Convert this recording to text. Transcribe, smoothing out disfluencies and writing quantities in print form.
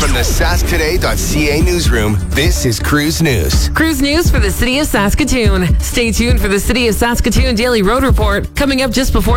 From the SaskToday.ca newsroom, this is Cruise News. Cruise News for the City of Saskatoon. Stay tuned for the City of Saskatoon Daily Road Report coming up just before